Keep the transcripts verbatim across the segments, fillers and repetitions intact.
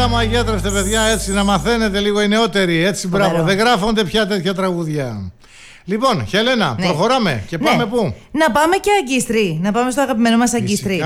σταμαγέτρευτε, παιδιά, έτσι να μαθαίνετε λίγο οι νεότεροι. Έτσι, μπράβο. Δεν γράφονται πια τέτοια τραγούδια. Λοιπόν, Χελένα, ναι. προχωράμε και πάμε ναι. πού? Να πάμε και Αγκίστρι. Να πάμε στο αγαπημένο μας Αγκίστρι.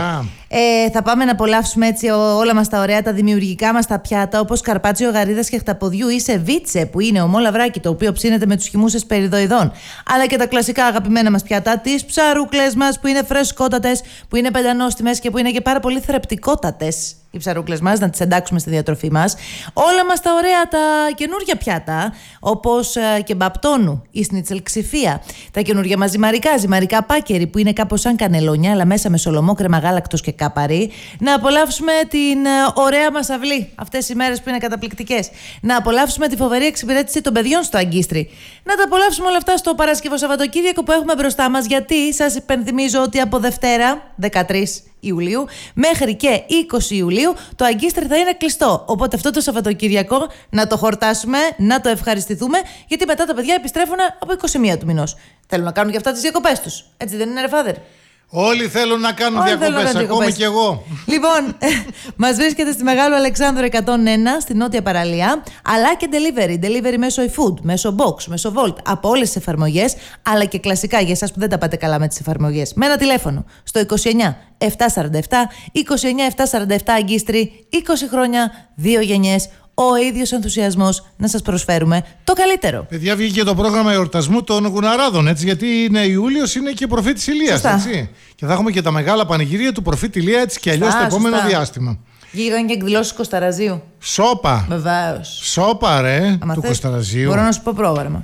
Ε, θα πάμε να απολαύσουμε έτσι όλα μας τα ωραία, τα δημιουργικά μας τα πιάτα, όπως καρπάτσιο γαρίδας και χταποδιού ή σεβίτσε, που είναι ομό λαβράκι, το οποίο ψήνεται με τους χυμούς εσπεριδοειδών. Αλλά και τα κλασικά αγαπημένα μας πιάτα, τις ψαρούκλες μας, που είναι φρεσκότατες, που είναι πεντανόστιμες και που είναι και πάρα πολύ θρεπτικότατες. Οι ψαρούκλες μας, να τις εντάξουμε στη διατροφή μας. Όλα μας τα ωραία, τα καινούργια πιάτα, όπως ε, και μπαπτόνου, η σνίτσελ ξηφία. Τα καινούργια μας ζυμαρικά, ζυμαρικά πάκερι, που είναι κάπως σαν κανελόνια, αλλά μέσα με σολομό, κρέμα γάλακτος και κάπαρι. Να απολαύσουμε την ε, ωραία μας αυλή, αυτές οι μέρες που είναι καταπληκτικές. Να απολαύσουμε τη φοβερή εξυπηρέτηση των παιδιών στο Αγκίστρι. Να τα απολαύσουμε όλα αυτά στο Παρασκευό Σαββατοκύριακο που έχουμε μπροστά μας, γιατί σας υπενθυμίζω ότι από Δευτέρα, δεκατρείς Ιουλίου, μέχρι και είκοσι Ιουλίου, το Αγκίστρι θα είναι κλειστό. Οπότε αυτό το Σαββατοκύριακο να το χορτάσουμε, να το ευχαριστηθούμε, γιατί μετά τα παιδιά επιστρέφουν από είκοσι μία του μηνός. Θέλουν να κάνουν και αυτά τις διακοπές τους. Έτσι δεν είναι, ρε φάδερ? Όλοι θέλουν να κάνουν διακοπές, ακόμη κι εγώ. Λοιπόν, μας βρίσκεται στη Μεγάλο Αλεξάνδρου εκατόν ένα, στη Νότια Παραλία, αλλά και delivery. Delivery μέσω eFood, μέσω Box, μέσω Volt, από όλες τις εφαρμογές, αλλά και κλασικά για εσάς που δεν τα πάτε καλά με τις εφαρμογές. Με ένα τηλέφωνο στο είκοσι εννιά επτακόσια σαράντα επτά, είκοσι εννιά επτακόσια σαράντα επτά Αγκίστρι, είκοσι χρόνια, δύο γενιές. Ο ίδιος ενθουσιασμός να σας προσφέρουμε το καλύτερο. Παιδιά, βγήκε το πρόγραμμα εορτασμού των Γουναράδων, έτσι, γιατί είναι Ιούλιος, είναι και προφήτης Ηλίας, έτσι. Και θα έχουμε και τα μεγάλα πανηγύρια του προφήτη Ηλία, έτσι και αλλιώς το επόμενο σωστά. διάστημα. Βγήκαν και εκδηλώσεις Κωσταραζίου. Σόπα. Βεβαίως. Σόπα, ρε, Αμα του θες, Κωσταραζίου. Μπορώ να σου πω πρόγραμμα.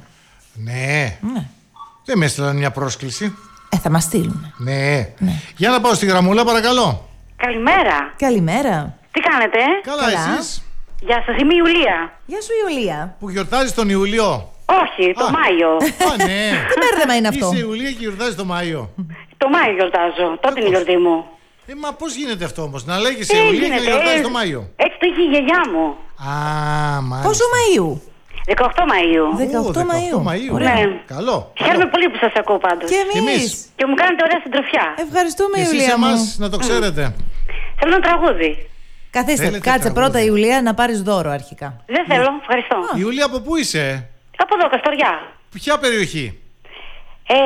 Ναι. ναι. Δεν με έστειλαν μια πρόσκληση. Ε, θα μας στείλουν. Ναι. ναι. Για να πάω στη γραμμούλα, παρακαλώ. Καλημέρα. Καλημέρα. Τι κάνετε? Καλά, Καλά. εσείς? Γεια σας, είμαι η Ιουλία. Γεια σου, Ιουλία. Που γιορτάζει τον Ιουλίο? Όχι, το Α. Μάιο. Α, ναι. Τι μπέρδεμα είναι αυτό? Είσαι η Ιουλία και γιορτάζει το Μάιο. Το Μάιο γιορτάζω, τότε είναι η γιορτή μου. Ε, μα πώς γίνεται αυτό όμως, να λέγεις η Ιουλία και να γιορτάζει το Μάιο? Έτσι το είχε η γιαγιά μου. Α, μάλιστα. Πόσο Μαΐου? δεκαοκτώ Μαΐου. δεκαοκτώ Μαΐου. Μαΐου. Ναι. Καλό. Χαίρομαι πολύ που σας ακούω πάντως. Και εμείς. Και μου κάνετε ωραία συντροφιά. Ευχαριστούμε, Ιουλία. Ιουλία μου. Εσείς να το ξέρετε. Θέλω ένα τραγούδι. Καθίστε, κάτσε τραγούδι. Πρώτα, Ιουλία, να πάρεις δώρο αρχικά. Δεν θέλω, ευχαριστώ. Η Ιουλία, από πού είσαι? Από εδώ, Καστοριά. Ποια περιοχή? Ε,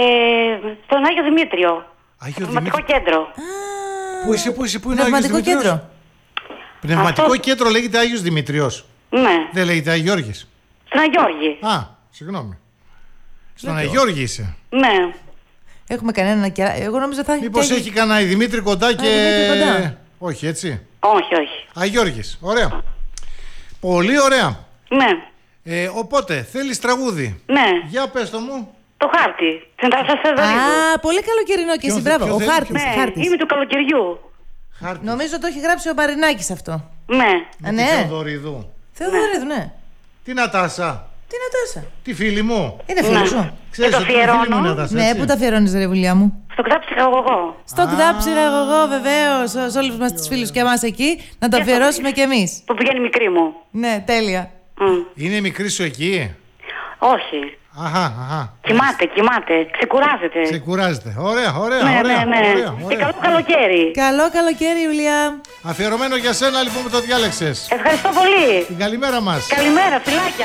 στον Άγιο Δημήτριο. Άγιο Πνευματικό κέντρο. Α, πού είσαι, πού είσαι, πού είναι ο Άγιος Δημήτριος? Κέντρο. Πνευματικό Αυτό... κέντρο λέγεται Άγιος Δημήτριος. Ναι. Δεν λέγεται Αγιώργης? Στον Αγιώργη. Α, συγγνώμη. Στον Αγιώργη είσαι. Ναι. Έχουμε κανένα κερά... Εγώ νόμιζα θα έχει. Μήπως έχει, έχει κανένα η Δημήτρη κοντά και. Δημήτρη κοντά. Όχι, έτσι. Όχι, όχι. Αγιώργης. Ωραία. Πολύ ωραία. Ναι. Ε, οπότε, θέλεις τραγούδι? Ναι. Για πες το μου. Το χάρτη. Α, πολύ καλοκαιρινό και εσύ, μπράβο. Ο χάρτης. Ναι, χάρτης. είμαι του καλοκαιριού. Χάρτης. Νομίζω το έχει γράψει ο Μπαρινάκης αυτό. Ναι. Α, ναι. Θεοδωρίδου. Θεοδωρίδου, ναι. Τι Νατάσα? Τι Νατάσα? Τη φίλη μου. Είναι φίλη σου. Ξέρεις ότι είναι φίλη μου Νατάσα? Ναι, πού τα αφιερώνεις, ρε Βουλιά μου? Στο ΚΔΑ ψυχαγωγό. Στο ΚΔΑ ψυχαγωγό, βεβαίως. Σε όλους μας τους φίλους και εμάς εκεί. Να το αφιερώσουμε κι εμείς. Που πηγαίνει μικρή μου. Ναι, τέλεια. Είναι η μικρή σου εκεί? Όχι. Αχα, αχα. Κοιμάται, κοιμάται. Ξεκουράζεται. Ξεκουράζεται. Ωραία, ωραία, ναι, ωραία, ναι, ναι. ωραία, ωραία. Και καλό καλοκαίρι. Καλό καλοκαίρι, Ιουλία. Αφιερωμένο για σένα λοιπόν που το διάλεξες. Ευχαριστώ πολύ. Την καλημέρα μας. Καλημέρα, φιλάκια.